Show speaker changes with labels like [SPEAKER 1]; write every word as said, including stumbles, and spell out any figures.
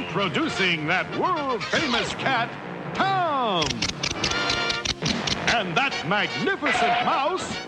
[SPEAKER 1] Introducing that world-famous cat, Tom! And that magnificent mouse,